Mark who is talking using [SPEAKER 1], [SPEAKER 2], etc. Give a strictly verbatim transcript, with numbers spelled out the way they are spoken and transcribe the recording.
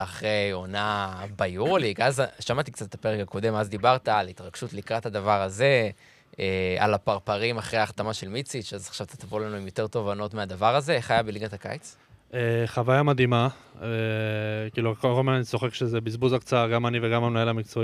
[SPEAKER 1] אחרי עונה ביורוליג, אז שמעתי קצת את הפרק הקודם, אז דיברת על התרגשות לקראת הדבר הזה, על הפרפרים אחרי ההחתמה של מיציץ', אז עכשיו אתה תבוא לנו עם יותר תובנות מהדבר הזה. איך היה בליגת הקיץ?
[SPEAKER 2] חוויה מדהימה, כאילו כל הזמן אני צוחק שזה בזבוז הקצאה, גם אני וגם המנהל המקצועי.